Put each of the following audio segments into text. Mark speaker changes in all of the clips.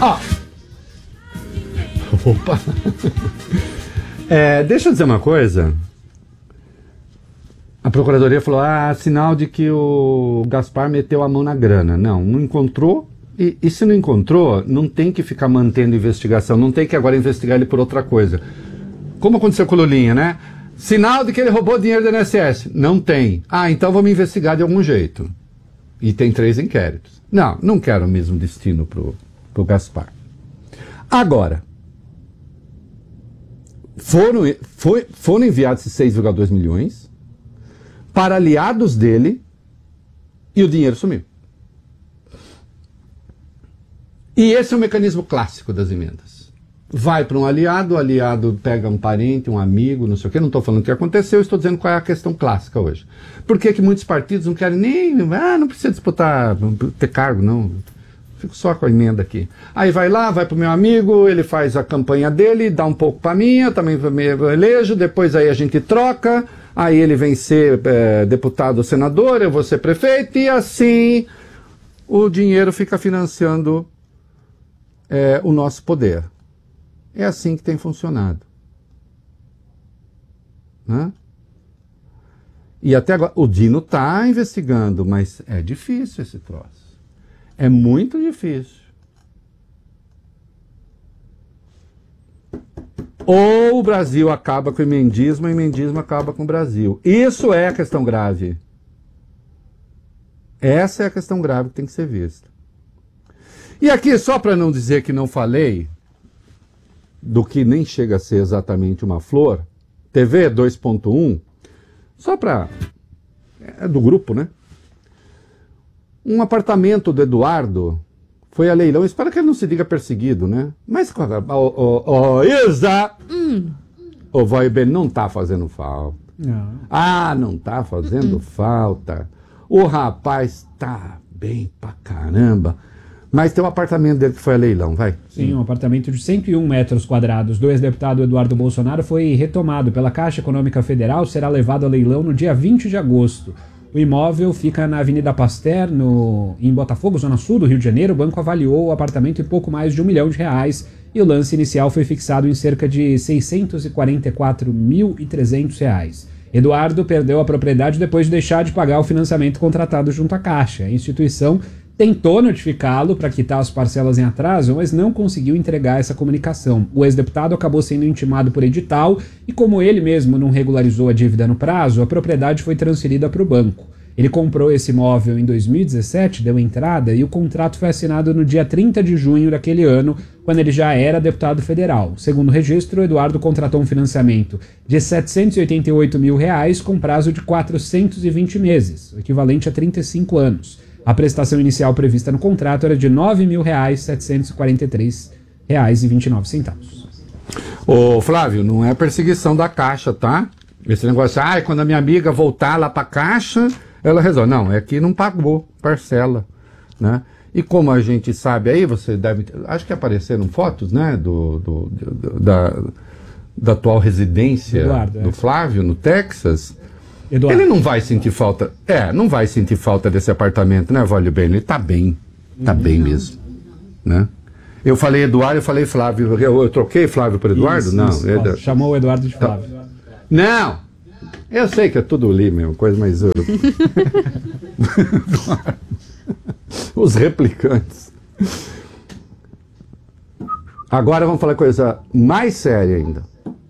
Speaker 1: Ó. Opa. Deixa eu dizer uma coisa. A procuradoria falou, sinal de que o Gaspar meteu a mão na grana. Não encontrou. E se não encontrou, não tem que ficar mantendo investigação, não tem que agora investigar ele por outra coisa. Como aconteceu com o Lulinha, né? Sinal de que ele roubou dinheiro do INSS. Não tem. Então vamos investigar de algum jeito. E tem 3 inquéritos. Não quero o mesmo destino pro Gaspar. Agora, foram enviados esses 6,2 milhões para aliados dele e o dinheiro sumiu. E esse é o mecanismo clássico das emendas. Vai para um aliado, o aliado pega um parente, um amigo, não sei o quê. Não estou falando o que aconteceu, estou dizendo qual é a questão clássica hoje. Por que muitos partidos não querem nem... não precisa disputar, ter cargo, não. Fico só com a emenda aqui. Aí vai lá, vai pro meu amigo, ele faz a campanha dele, dá um pouco para mim, eu também me elejo, depois aí a gente troca, aí ele vem ser deputado ou senador, eu vou ser prefeito, e assim o dinheiro fica financiando o nosso poder. É assim que tem funcionado. Né? E até agora, o Dino está investigando, mas é difícil esse troço. É muito difícil. Ou o Brasil acaba com o emendismo, ou o emendismo acaba com o Brasil. Isso é a questão grave. Essa é a questão grave que tem que ser vista. E aqui, só para não dizer que não falei do que nem chega a ser exatamente uma flor, TV 2.1, só para... é do grupo, né? Um apartamento do Eduardo foi a leilão. Espero que ele não se diga perseguido, né? Mas, Isa! O Vai Ben não tá fazendo falta. Não. Não tá fazendo falta. O rapaz tá bem pra caramba. Mas tem um apartamento dele que foi a leilão, vai.
Speaker 2: Sim, um apartamento de 101 metros quadrados do ex-deputado Eduardo Bolsonaro foi retomado pela Caixa Econômica Federal, será levado a leilão no dia 20 de agosto. O imóvel fica na Avenida Pasteur, em Botafogo, zona sul do Rio de Janeiro. O banco avaliou o apartamento em pouco mais de R$1 milhão e o lance inicial foi fixado em cerca de R$ 644.300. Eduardo perdeu a propriedade depois de deixar de pagar o financiamento contratado junto à Caixa. A instituição tentou notificá-lo para quitar as parcelas em atraso, mas não conseguiu entregar essa comunicação. O ex-deputado acabou sendo intimado por edital e, como ele mesmo não regularizou a dívida no prazo, a propriedade foi transferida para o banco. Ele comprou esse imóvel em 2017, deu entrada, e o contrato foi assinado no dia 30 de junho daquele ano, quando ele já era deputado federal. Segundo o registro, o Eduardo contratou um financiamento de R$ 788 mil com prazo de 420 meses, o equivalente a 35 anos. A prestação inicial prevista no contrato era de R$ 9.743,29.
Speaker 1: Ô Flávio, não é perseguição da Caixa, tá? Esse negócio, quando a minha amiga voltar lá pra Caixa, ela resolve. Não, é que não pagou parcela, né? E como a gente sabe aí, você deve... Acho que apareceram fotos, né, da atual residência Eduardo, do Flávio, no Texas. Eduardo. Ele não vai sentir falta. Não vai sentir falta desse apartamento, né, Vale Bem? Ele tá bem. Tá bem mesmo. Né? Eu falei Eduardo, eu falei Flávio. Eu troquei Flávio por Eduardo?
Speaker 2: Isso,
Speaker 1: não.
Speaker 2: Isso. Chamou o Eduardo de Flávio.
Speaker 1: Não! Eu sei que é tudo ali mesmo, coisa mais. Os replicantes. Agora vamos falar coisa mais séria ainda.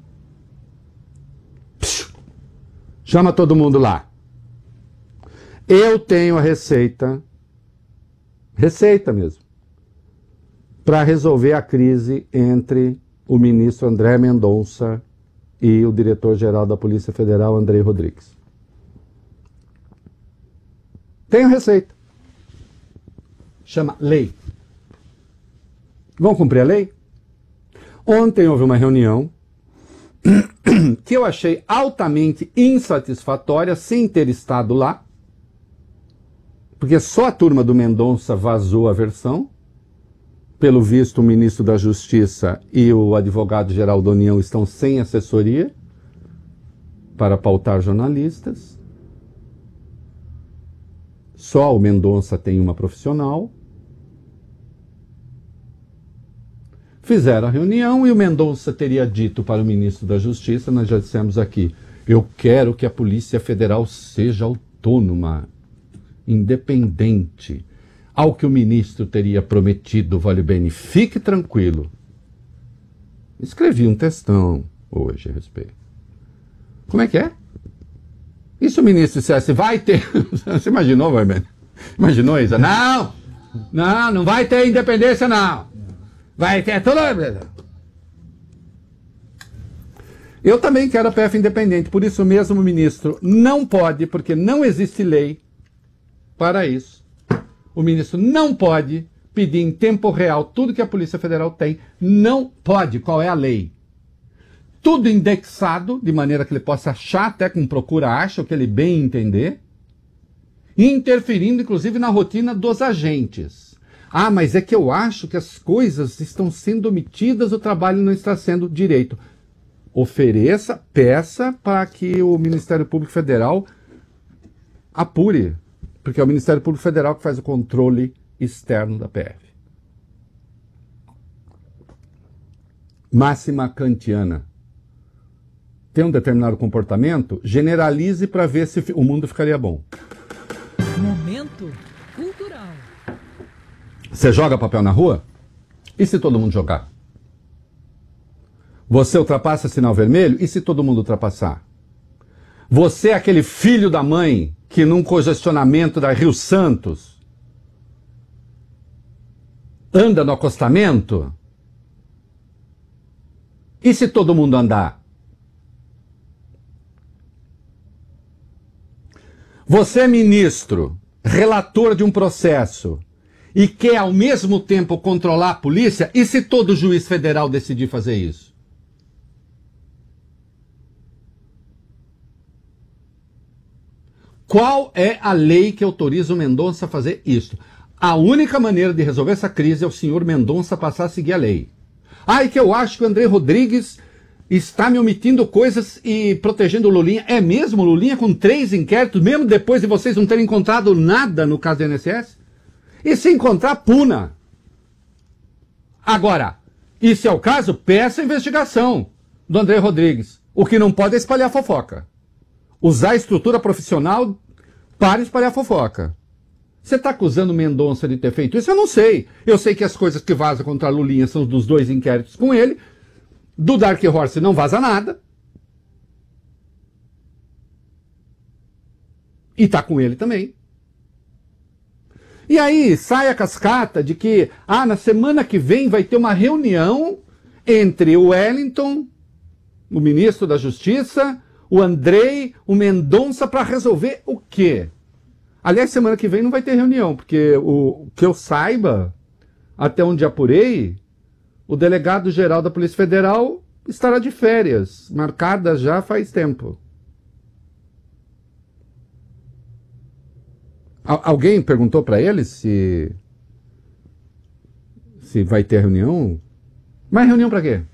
Speaker 1: Chama todo mundo lá. Eu tenho a receita mesmo, para resolver a crise entre o ministro André Mendonça e o diretor-geral da Polícia Federal, Andrei Rodrigues. Tenho receita. Chama lei. Vão cumprir a lei? Ontem houve uma reunião que eu achei altamente insatisfatória, sem ter estado lá, porque só a turma do Mendonça vazou a versão. Pelo visto, o ministro da Justiça e o advogado-geral da União estão sem assessoria para pautar jornalistas. Só o Mendonça tem uma profissional. Fizeram a reunião e o Mendonça teria dito para o ministro da Justiça, nós já dissemos aqui, eu quero que a Polícia Federal seja autônoma, independente. Ao que o ministro teria prometido, vale bem, fique tranquilo. Escrevi um textão hoje a respeito. Como é que é? E se o ministro dissesse, vai ter... Você imaginou, vai bem? Imaginou, Isa? Não vai ter independência, não. Vai ter tudo... Eu também quero a PF independente, por isso mesmo o ministro não pode, porque não existe lei para isso. O ministro não pode pedir em tempo real tudo que a Polícia Federal tem. Não pode. Qual é a lei? Tudo indexado, de maneira que ele possa achar, até com procura acha, o que ele bem entender, interferindo inclusive na rotina dos agentes. Ah, mas é que eu acho que as coisas estão sendo omitidas, o trabalho não está sendo direito. Ofereça, peça para que o Ministério Público Federal apure, porque é o Ministério Público Federal que faz o controle externo da PF. Máxima kantiana. Tem um determinado comportamento, generalize para ver se o mundo ficaria bom.
Speaker 3: Momento cultural.
Speaker 1: Você joga papel na rua? E se todo mundo jogar? Você ultrapassa sinal vermelho? E se todo mundo ultrapassar? Você é aquele filho da mãe que num congestionamento da Rio Santos anda no acostamento? E se todo mundo andar? Você é ministro, relator de um processo e quer ao mesmo tempo controlar a polícia? E se todo juiz federal decidir fazer isso? Qual é a lei que autoriza o Mendonça a fazer isso? A única maneira de resolver essa crise é o senhor Mendonça passar a seguir a lei. Ah, e que eu acho que o André Rodrigues está me omitindo coisas e protegendo o Lulinha. É mesmo, Lulinha, com 3 inquéritos, mesmo depois de vocês não terem encontrado nada no caso do INSS? E se encontrar, puna. Agora, e se é o caso, peça a investigação do André Rodrigues. O que não pode é espalhar fofoca. Usar a estrutura profissional para espalhar fofoca. Você está acusando o Mendonça de ter feito isso? Eu não sei. Eu sei que as coisas que vazam contra a Lulinha são dos 2 inquéritos com ele. Do Dark Horse não vaza nada. E tá com ele também. E aí sai a cascata de que na semana que vem vai ter uma reunião entre o Wellington, o ministro da Justiça, o Andrei, o Mendonça para resolver o quê? Aliás, semana que vem não vai ter reunião, porque o que eu saiba, até onde apurei, o delegado-geral da Polícia Federal estará de férias, marcada já faz tempo. Alguém perguntou para ele se vai ter reunião? Mas reunião para quê?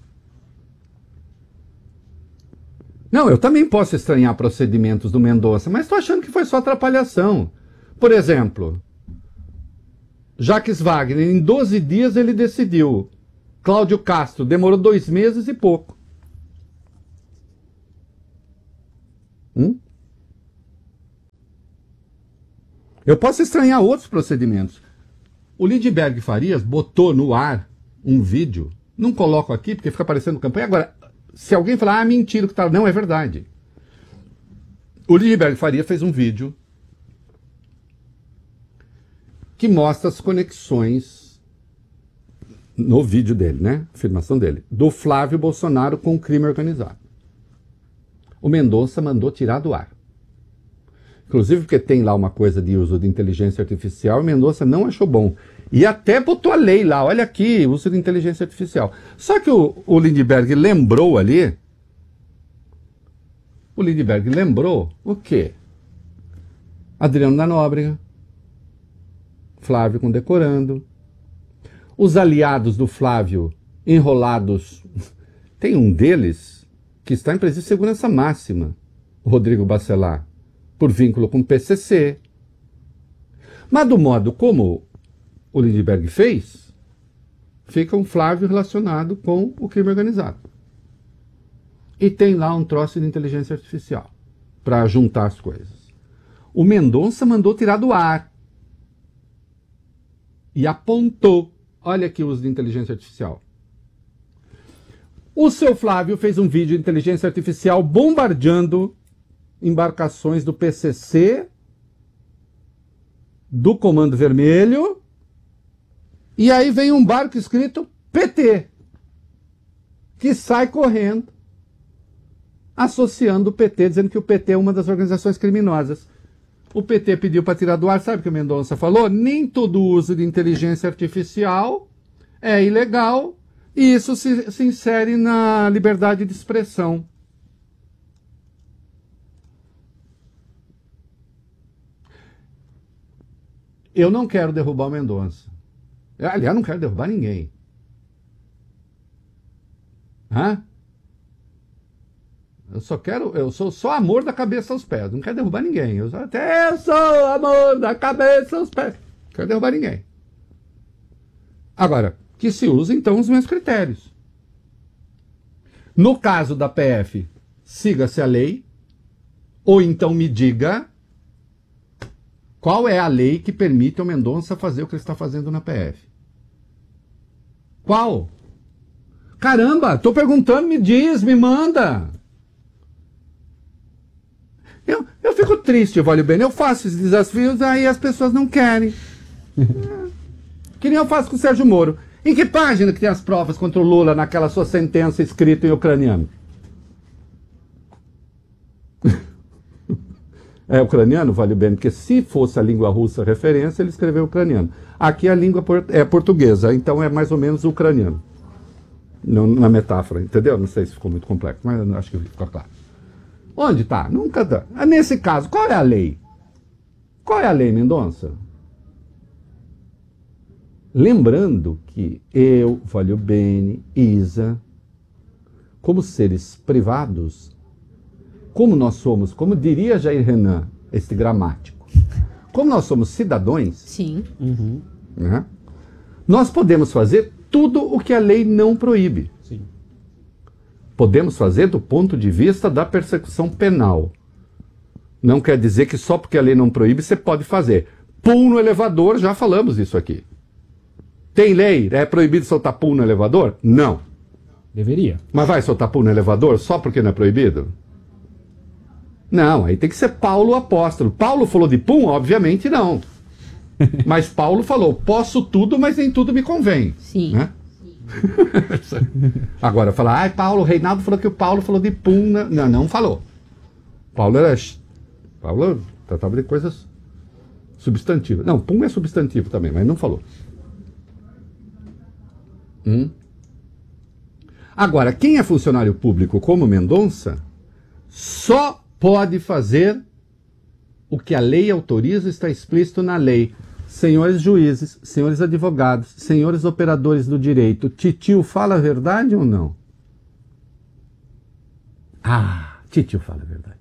Speaker 1: Não, eu também posso estranhar procedimentos do Mendonça, mas estou achando que foi só atrapalhação. Por exemplo, Jacques Wagner, em 12 dias ele decidiu. Cláudio Castro demorou 2 meses e pouco. Eu posso estranhar outros procedimentos. O Lindbergh Farias botou no ar um vídeo, não coloco aqui porque fica parecendo campanha. Agora, se alguém falar, mentira, que tá, não é verdade. O Lindbergh Farias fez um vídeo que mostra as conexões no vídeo dele, né? Afirmação dele, do Flávio Bolsonaro com o crime organizado. O Mendonça mandou tirar do ar. Inclusive porque tem lá uma coisa de uso de inteligência artificial, o Mendonça não achou bom. E até botou a lei lá, olha aqui, uso de inteligência artificial. Só que o Lindbergh lembrou ali, o quê? Adriano da Nóbrega, Flávio condecorando, os aliados do Flávio enrolados. Tem um deles que está em presídio de segurança máxima, o Rodrigo Bacelar, por vínculo com o PCC. Mas do modo como o Lindbergh fez, fica um Flávio relacionado com o crime organizado. E tem lá um troço de inteligência artificial para juntar as coisas. O Mendonça mandou tirar do ar e apontou. Olha aqui o uso de inteligência artificial. O seu Flávio fez um vídeo de inteligência artificial bombardeando embarcações do PCC, do Comando Vermelho, e aí vem um barco escrito PT, que sai correndo, associando o PT, dizendo que o PT é uma das organizações criminosas. O PT pediu para tirar do ar, sabe o que o Mendonça falou? Nem todo uso de inteligência artificial é ilegal, e isso se insere na liberdade de expressão. Eu não quero derrubar o Mendonça. Aliás, não quero derrubar ninguém. Hã? Eu sou só amor da cabeça aos pés. Não quero derrubar ninguém. Eu sou amor da cabeça aos pés. Não quero derrubar ninguém. Agora, que se use então os meus critérios. No caso da PF, siga-se a lei, ou então me diga qual é a lei que permite ao Mendonça fazer o que ele está fazendo na PF. Qual? Caramba, estou perguntando, me diz, me manda. Eu fico triste, Valho Bene. Eu faço esses desafios, aí as pessoas não querem. Que nem eu faço com o Sérgio Moro. Em que página que tem as provas contra o Lula naquela sua sentença escrita em ucraniano? É ucraniano, Valho Bene? Porque se fosse a língua russa referência, ele escreveu ucraniano. Aqui a língua é portuguesa, então é mais ou menos ucraniano. Na metáfora, entendeu? Não sei se ficou muito complexo, mas eu acho que ficou claro. Onde está? Nunca dá. Nesse caso, qual é a lei? Qual é a lei, Mendonça? Lembrando que eu, Valho Bene, Isa, como seres privados, como nós somos, como diria Jair Renan, este gramático, como nós somos cidadãos,
Speaker 4: Sim.
Speaker 1: Né, nós podemos fazer tudo o que a lei não proíbe.
Speaker 2: Sim.
Speaker 1: Podemos fazer do ponto de vista da persecução penal. Não quer dizer que só porque a lei não proíbe você pode fazer. Pum no elevador, já falamos isso aqui. Tem lei? É proibido soltar pum no elevador? Não.
Speaker 2: Deveria.
Speaker 1: Mas vai soltar pum no elevador só porque não é proibido? Não, aí tem que ser Paulo o apóstolo. Paulo falou de pum? Obviamente não. Mas Paulo falou, posso tudo, mas nem tudo me convém.
Speaker 4: Sim.
Speaker 1: Né? Agora, falar, Paulo, o Reinaldo falou que o Paulo falou de pum. Não, não falou. Paulo tratava de coisas substantivas. Não, pum é substantivo também, mas não falou. Agora, quem é funcionário público como Mendonça, só pode fazer o que a lei autoriza, está explícito na lei. Senhores juízes, senhores advogados, senhores operadores do direito, Titio fala a verdade ou não? Titio fala a verdade.